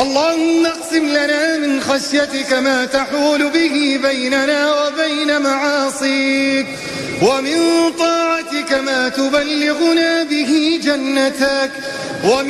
اللهم اقسم لنا من خشيتك ما تحول به بيننا وبين معاصيك، ومن طاعتك ما تبلغنا به جنتك،